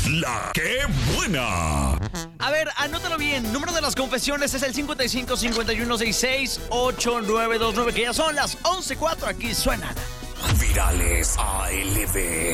La que buena. A ver, anótalo bien. Número de las confesiones es el 55 51 66 8929, que ya son las 11:04. Aquí suena Virales ALB.